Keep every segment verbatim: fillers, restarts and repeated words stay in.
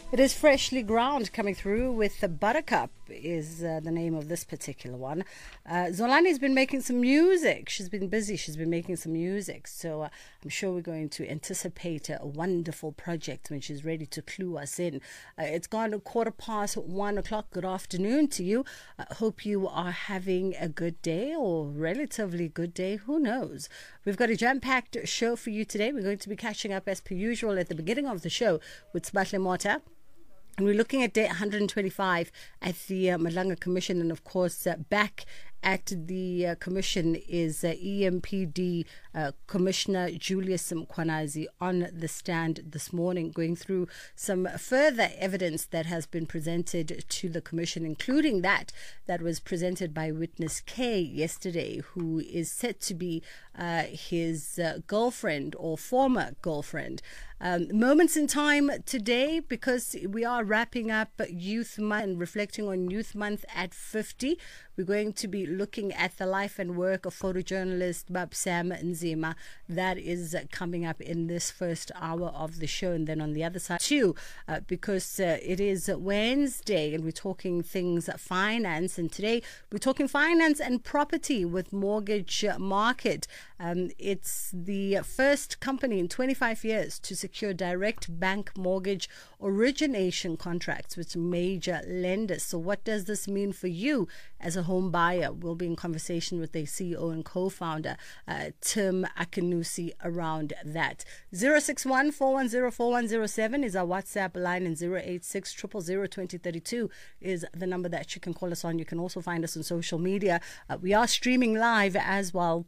It is Freshly Ground coming through with the Buttercup is uh, the name of this particular one. Uh, Zolani's been making some music. She's been busy. She's been making some music. So uh, I'm sure we're going to anticipate a wonderful project when she's ready to clue us in. Uh, it's gone a quarter past one o'clock. Good afternoon to you. I uh, hope you are having a good day or relatively good day. Who knows? We've got a jam-packed show for you today. We're going to be catching up as per usual at the beginning of the show with Sibahle Motha. And we're looking at day one hundred twenty-five at the uh, Madlanga Commission. And of course, uh, back at the uh, commission is uh, E M P D uh, Commissioner Julius Mkhwanazi on the stand this morning, going through some further evidence that has been presented to the commission, including that that was presented by Witness K yesterday, who is said to be uh, his uh, girlfriend or former girlfriend. Um, moments in time today, because we are wrapping up Youth Month and reflecting on Youth Month at fifty. We're going to be looking at the life and work of photojournalist Babsam Nzima. That is coming up in this first hour of the show. And then on the other side too, uh, because uh, it is Wednesday and we're talking things finance. And today we're talking finance and property with Mortgage Market. Um, it's the first company in twenty-five years to secure direct bank mortgage origination contracts with major lenders. So what does this mean for you as a home buyer? We'll be in conversation with the C E O and co-founder, uh, Tim Akinusi, around that. zero six one, four one zero, four one zero seven is our WhatsApp line, and zero eight six, zero zero zero, two zero three two is the number that you can call us on. You can also find us on social media. Uh, we are streaming live as well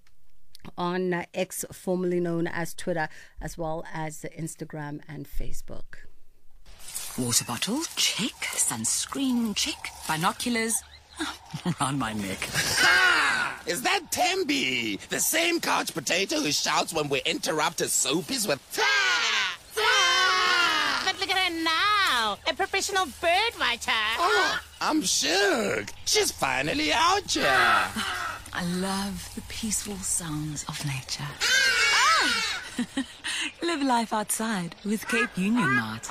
on uh, X, formerly known as Twitter, as well as Instagram and Facebook. Water bottle, check. Sunscreen, check. Binoculars, around my neck. Ha! Is that Tembi? The same couch potato who shouts when we interrupt his soapies with ha! Ha! But look at her now, a professional bird watcher. Oh, I'm shook. She's finally out here. I love the peaceful sounds of nature. Ah! Live life outside with Cape Union Mart.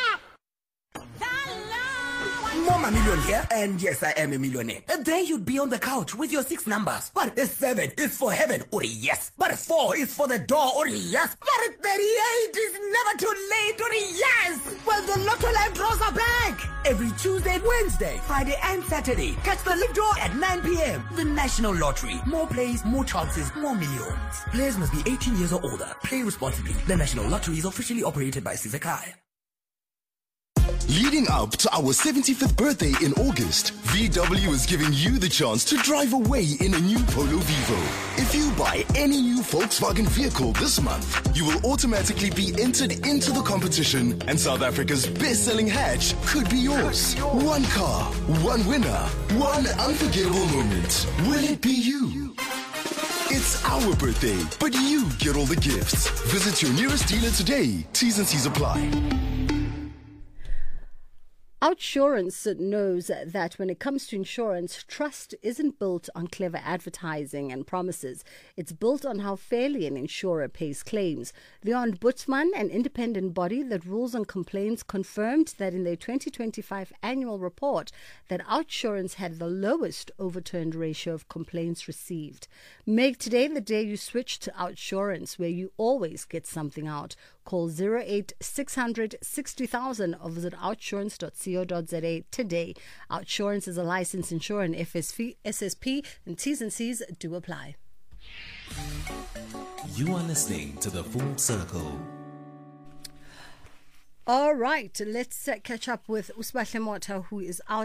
Mama Million here, and yes, I am a millionaire. There you'd be on the couch with your six numbers. But a seven is for heaven, or yes. But a four is for the door, or yes. But a thirty-eight is never too late, or yes. Well, the Lotto Live draws are back. Every Tuesday, Wednesday, Friday, and Saturday. Catch the live draw at nine p.m. The National Lottery. More plays, more chances, more millions. Players must be eighteen years or older. Play responsibly. The National Lottery is officially operated by Sizakai. Leading up to our seventy-fifth birthday in August, V W is giving you the chance to drive away in a new Polo Vivo. If you buy any new Volkswagen vehicle this month, you will automatically be entered into the competition, and South Africa's best-selling hatch could be yours. One car, one winner, one unforgettable moment. Will it be you? It's our birthday, but you get all the gifts. Visit your nearest dealer today. T's and C's apply. Outsurance knows that when it comes to insurance, trust isn't built on clever advertising and promises. It's built on how fairly an insurer pays claims. The Ombudsman, an independent body that rules on complaints, confirmed that in their twenty twenty-five annual report that Outsurance had the lowest overturned ratio of complaints received. Make today the day you switch to Outsurance, where you always get something out. Call zero eight six hundred, sixty thousand or visit outsurance dot co dot za today. Outsurance is a licensed insurer and F S P and T's and C's do apply. You are listening to The Full Circle. All right, let's uh, catch up with Sibahle Motha, who is out